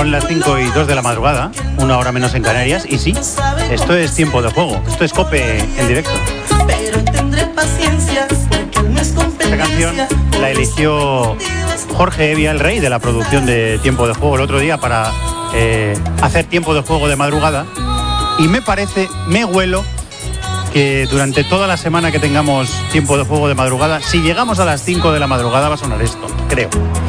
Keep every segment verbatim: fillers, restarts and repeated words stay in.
Son las cinco y dos de la madrugada, una hora menos en Canarias, y sí, esto es Tiempo de Juego, esto es COPE en directo. Esta canción la eligió Jorge Evia, el rey de la producción de Tiempo de Juego, el otro día para eh, hacer Tiempo de Juego de madrugada, y me parece, me huelo, que durante toda la semana que tengamos Tiempo de Juego de madrugada, si llegamos a las cinco de la madrugada va a sonar esto, creo.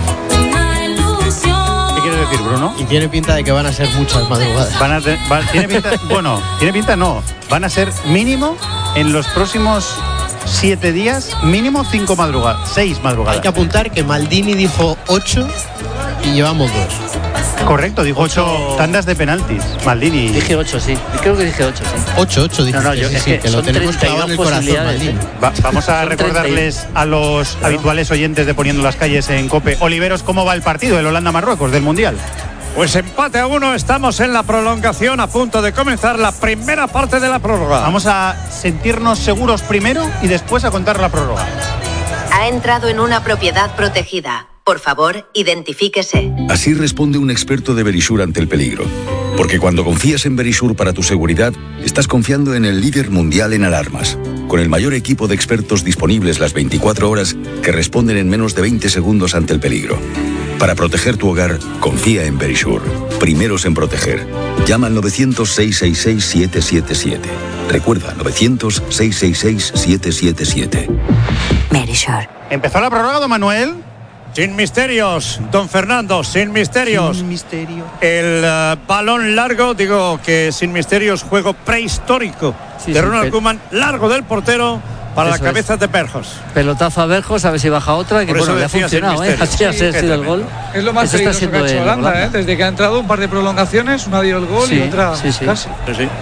¿Qué quieres decir, Bruno? Y tiene pinta de que van a ser muchas madrugadas. Van a te, va, tiene pinta, bueno, tiene pinta no, van a ser mínimo en los próximos siete días, mínimo cinco madrugadas, seis madrugadas. Hay que apuntar que Maldini dijo ocho y llevamos dos. Correcto, dijo ocho tandas de penaltis, Maldini. Dije ocho, sí. Creo que dije ocho, sí. ocho, ocho, dije. No, no, yo, sí, es sí, que, que lo tenemos clavado en el corazón, Maldini. Va, vamos a Son recordarles treinta y uno. a los claro. habituales oyentes de Poniendo las Calles en COPE. Oliveros, ¿cómo va el partido del Holanda-Marruecos del Mundial? Pues empate a uno, estamos en la prolongación, a punto de comenzar la primera parte de la prórroga. Vamos a sentirnos seguros primero y después a contar la prórroga. Ha entrado en una propiedad protegida. Por favor, identifíquese. Así responde un experto de Verisure ante el peligro. Porque cuando confías en Verisure para tu seguridad, estás confiando en el líder mundial en alarmas. Con el mayor equipo de expertos disponibles las veinticuatro horas que responden en menos de veinte segundos ante el peligro. Para proteger tu hogar, confía en Verisure. Primeros en proteger. Llama al novecientos, seiscientos sesenta y seis, siete siete siete. Recuerda, novecientos, seiscientos sesenta y seis, siete siete siete. Verisure. ¿Empezó la prórroga, don Manuel? Sin misterios, don Fernando, sin misterios. Sin misterio. El uh, balón largo, digo que sin misterios, juego prehistórico Sí, de sí, Ronald pe- Koeman, largo del portero para Eso la cabeza es. de Berjos. Pelotazo a Berjos, a ver si baja otra, que Por eso bueno, le ha decía sin funcionado, ¿eh? misterio. Así ha Sí, sido qué el tremendo. gol. Es lo más Eso está peligroso que ha siendo hecho el Holanda, ¿eh? Holanda. Desde que ha entrado, un par de prolongaciones, una dio el gol Sí, y otra sí, sí. casi. Sí, sí.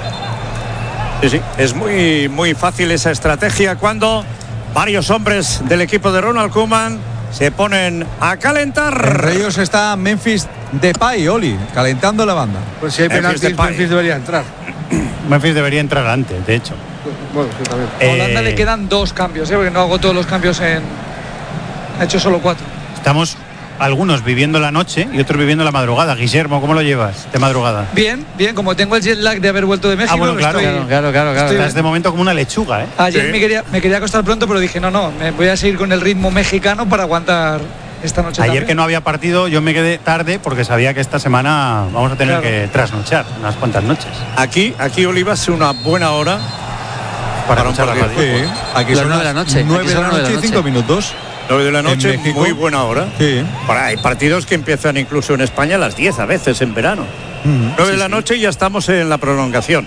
Sí, sí. Es muy, muy fácil esa estrategia cuando varios hombres del equipo de Ronald Koeman se ponen a calentar. Entre ellos está Memphis Depay, Oli, calentando la banda. Pues si hay Memphis penaltis, Depay. Memphis debería entrar. Memphis debería entrar antes, de hecho. Bueno, sí, también. Eh, A Holanda le quedan dos cambios, ¿eh? Porque no hago todos los cambios en... Ha hecho solo cuatro. Estamos algunos viviendo la noche y otros viviendo la madrugada. Guillermo, ¿cómo lo llevas de madrugada? Bien, bien, como tengo el jet lag de haber vuelto de México, Ah, bueno, claro, estoy- Claro, claro, claro, claro. Estás de momento como una lechuga, ¿eh? Ayer Sí. me quería me quería acostar pronto, pero dije, no, no, me voy a seguir con el ritmo mexicano para aguantar esta noche. Ayer también. que no había partido, yo me quedé tarde porque sabía que esta semana vamos a tener Claro. que trasnochar unas cuantas noches. Aquí, aquí Oliva es una buena hora Para un escuchar la partido. radio. Sí, aquí Las son nueve de las la noche, nueve aquí de son la nueve de noche la y cinco noche. minutos. nueve de la noche, México. muy buena hora. Sí. Para, hay partidos que empiezan incluso en España a las diez a veces en verano. nueve de la noche y ya estamos en la prolongación.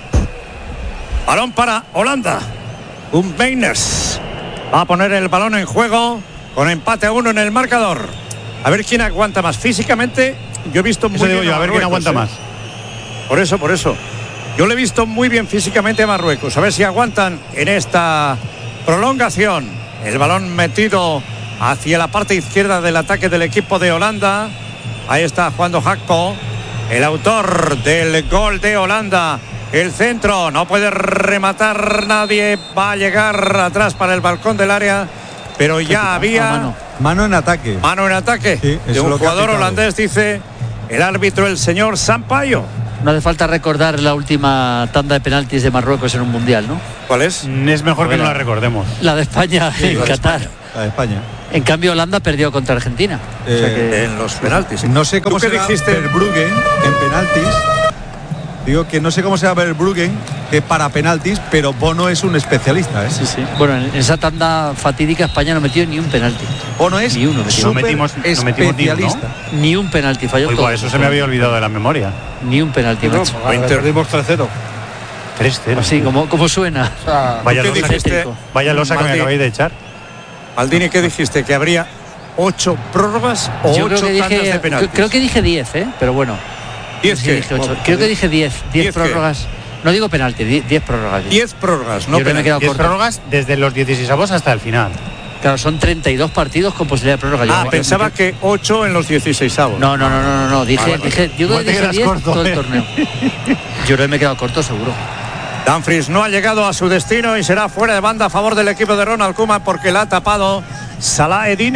Balón para Holanda. Un Beiners va a poner el balón en juego con empate a uno en el marcador. A ver quién aguanta más. Físicamente, yo he visto muy Eso digo bien yo, a ver quién Marruecos, aguanta ¿eh? más. Por eso, por eso. Yo le he visto muy bien físicamente a Marruecos. A ver si aguantan en esta prolongación. El balón metido hacia la parte izquierda del ataque del equipo de Holanda. Ahí está jugando Hakpo, el autor del gol de Holanda. El centro, no puede rematar nadie. Va a llegar atrás para el balcón del área. Pero ya había mano. Mano en ataque. mano en ataque Sí, eso de es un lo que ha jugador pitado. holandés, dice el árbitro, el señor Sampaio. No hace falta recordar la última tanda de penaltis de Marruecos en un mundial, ¿no? ¿Cuál es? Mm, Es mejor que no la recordemos. La de España en la de Qatar. La de España. En cambio, Holanda perdió contra Argentina. O sea Eh, que- En los penaltis. No sé cómo ¿Tú qué será dijiste? Verbruggen en penaltis. Digo que no sé cómo será Verbruggen que para penaltis, pero Bono es un especialista, ¿eh? Sí, sí. Bueno, en esa tanda fatídica España no metió ni un penalti. Bono es Ni uno metió. No súper metimos- no metimos ni uno, ¿no? especialista. Ni un penalti, falló Oigo, todo. eso se me había olvidado de la memoria. Ni un penalti, macho. Perdimos tres cero. tres cero. Así, como, como suena. Vaya ¿Qué losa, dijiste? Tétrico. vaya losa que me Maldini? acabáis de echar. Maldini, ¿qué dijiste? ¿Que habría ocho prórrogas o Yo creo ocho que tandas dije, de penaltis? creo que dije diez, ¿eh? Pero bueno. ¿Diez Sí, qué? dije ocho. Creo que dije diez. ¿Diez diez qué? prórrogas. No digo penalti, die- diez prórrogas. Diez prórrogas, no Yo creo que me he penaltis. quedado diez corto. prórrogas desde los dieciséis hasta el final. Claro, son treinta y dos partidos con posibilidad de prórroga. Yo Ah, me- pensaba me- que ocho en los dieciseisavos. No, no, no, no, no, no. Dije, Ah, vale. dije, yo creo Igual que te dije quedas diez corto, todo ¿eh? el torneo. Yo creo que me he quedado corto, seguro. Dumfries no ha llegado a su destino y será fuera de banda a favor del equipo de Ronald Koeman porque la ha tapado Salah Eddine.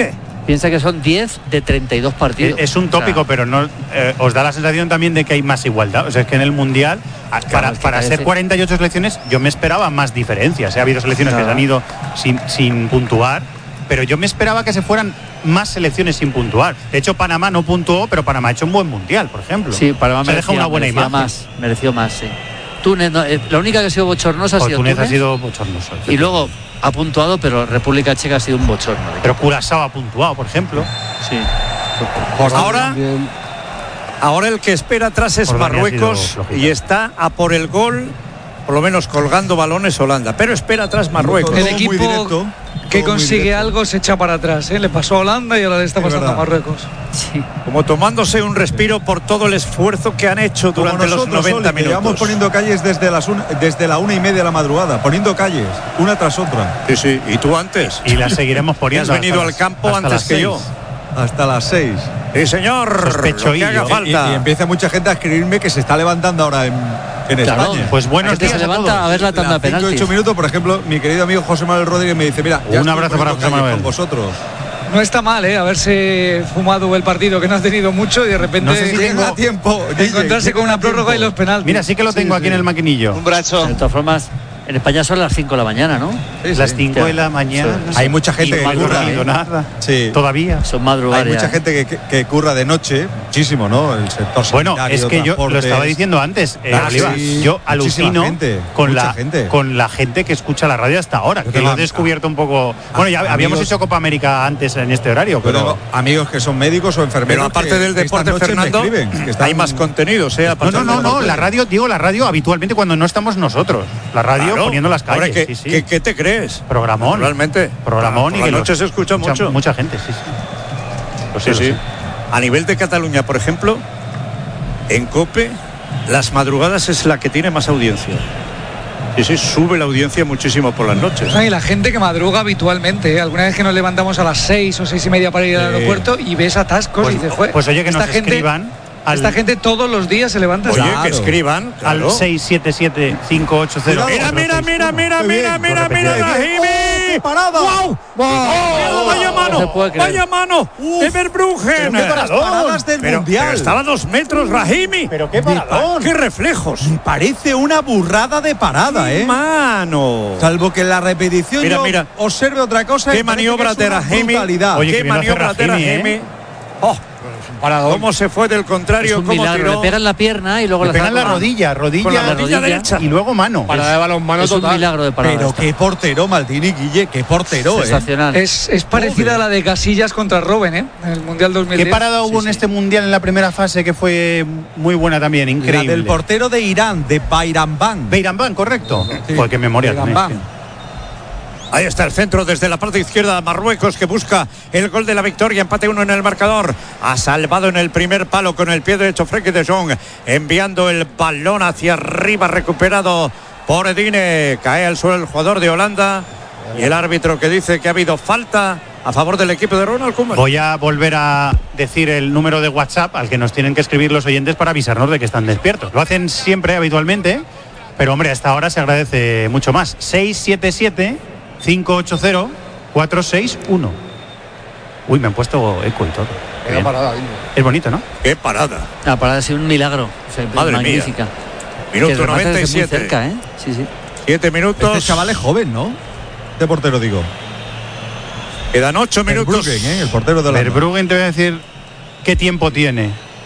Piensa que son diez de treinta y dos partidos. Es un tópico, o sea, pero no eh, os da la sensación también de que hay más igualdad. O sea, es que en el Mundial, claro, para, es que para ser cuarenta y ocho selecciones, yo me esperaba más diferencias. ¿eh? Ha habido selecciones claro. que se han ido sin, sin puntuar, pero yo me esperaba que se fueran más selecciones sin puntuar. De hecho, Panamá no puntuó, pero Panamá ha hecho un buen Mundial, por ejemplo. Sí, Panamá se merecía, deja una buena imagen. Más, mereció más, sí. Túnez, no, eh, la única que ha sido bochornosa ha sido Túnez. Túnez ha sido bochornoso. Y luego ha puntuado, pero República Checa ha sido un bochorno. Pero Curazao ha puntuado, por ejemplo. Sí. Pues ahora, ahora el que espera atrás es Marruecos y está a por el gol, por lo menos colgando balones Holanda. Pero espera atrás Marruecos. El equipo directo, que consigue algo se echa para atrás. ¿eh? Le pasó a Holanda y ahora le está pasando a Marruecos. Sí. Como tomándose un respiro por todo el esfuerzo que han hecho durante nosotros, los noventa Oli, minutos. Llevamos poniendo calles desde, las un, desde la una y media de la madrugada, poniendo calles, una tras otra. Sí, sí, y tú antes. Y las seguiremos poniendo. Has venido al campo antes que yo. Hasta las seis. Sí, señor. Sospecho que haga falta. Y, y, y empieza mucha gente a escribirme que se está levantando ahora en, en claro, España. Pues buenos días se levanta a ver la tanda de penaltis. cinco ocho minutos, por ejemplo, mi querido amigo José Manuel Rodríguez me dice, mira, ya un abrazo para José Manuel. Con vosotros. No está mal, ¿eh? Haberse fumado el partido que no has tenido mucho y de repente no sé si tengo tiempo, encontrarse con una prórroga y los penaltis. Mira, sí que lo tengo sí, aquí sí. en el maquinillo. Un brazo. De todas formas, en España son las cinco de la mañana, ¿no? Sí, las cinco de la mañana. Sí. Hay mucha gente que curra. No nada. Sí. Todavía. Son madrugadas. Hay mucha gente que, que, que curra de noche, muchísimo, ¿no? El sector bueno, es que yo lo estaba diciendo antes, eh, ah, Oliva, sí. yo alucino gente, con, la, gente. con la gente que escucha la radio hasta ahora, yo que lo he descubierto un poco. Bueno, ya amigos, habíamos hecho Copa América antes en este horario, pero. Tengo amigos que son médicos o enfermeros. Pero aparte que, del deporte, Fernando, escriben, que están, hay más contenidos, ¿eh? No, no, no, no, la radio, digo, la radio habitualmente cuando no estamos nosotros. La radio claro, poniendo las calles. ¿Qué, sí, sí. ¿qué, ¿Qué te crees? Programón. Realmente. Programón. Por y la noche se escucha mucho. Mucha gente, sí, sí. Pues sí, sí. A nivel de Cataluña, por ejemplo, en COPE, las madrugadas es la que tiene más audiencia. Sí, sí, sube la audiencia muchísimo por las noches. Y la gente que madruga habitualmente, ¿eh? Alguna vez que nos levantamos a las seis o seis y media para ir al aeropuerto y ves atascos pues, y dices, joder, pues oye, que esta nos gente, escriban. Al, esta gente todos los días se levanta. Oye, claro. que escriban. Claro. Al seis siete siete cinco ocho cero. Mira, mira, mira, mira, mira, mira, mira, Brahimi. ¡Parada! ¡Wow! Oh, ¡Vaya mano! No ¡Vaya mano! ¡De Verbruggen! ¡Qué paradas del pero, Mundial! Pero estaba a dos metros, Brahimi. ¡Pero qué paradón! ¡Qué reflejos! Me parece una burrada de parada, ¿eh? ¡Mano! Salvo que en la repetición mira, yo mira. observe otra cosa. ¡Qué maniobra de Brahimi! Oye, ¡Qué maniobra de Brahimi! ¡Oh! Paradón. ¿Cómo se fue del contrario? Es un ¿Cómo milagro. tiró? Le pegan la pierna y luego le la pegan la rodilla, rodilla, con la rodilla, rodilla derecha y luego mano. Parada de balonmano es total. un milagro de parada. Pero esta. qué portero, Maldini, Guille, qué portero, sensacional. ¿eh? Es, es parecida a la de Casillas contra Robben, ¿eh? En el Mundial dos mil diez. ¿Qué parada hubo sí, en sí. este Mundial en la primera fase que fue muy buena también? Increíble. La del portero de Irán, de Bayramban. Bayramban, correcto. Sí. Pues qué memoria tenéis. Ahí está el centro desde la parte izquierda de Marruecos que busca el gol de la victoria. Empate uno en el marcador. Ha salvado en el primer palo con el pie derecho Frenkie de Jong. Enviando el balón hacia arriba. Recuperado por Edine. Cae al suelo el jugador de Holanda. Y el árbitro que dice que ha habido falta a favor del equipo de Ronald Koeman. Voy a volver a decir el número de WhatsApp al que nos tienen que escribir los oyentes para avisarnos de que están despiertos. Lo hacen siempre habitualmente, pero hombre, a esta hora se agradece mucho más. seis siete siete cinco ocho cero cuatro seis uno. Uy, me han puesto eco y todo. Qué parada, es bonito, ¿no? Qué parada. La parada ha sido un milagro. O sea, madre magnífica. Mía. Minuto noventa y siete. Muy cerca, ¿eh? Sí, sí. Siete minutos. Este chaval es joven, ¿no? De portero digo. Quedan ocho minutos. Verbruggen, ¿eh? El portero de la. Verbruggen, te voy a decir qué tiempo tiene.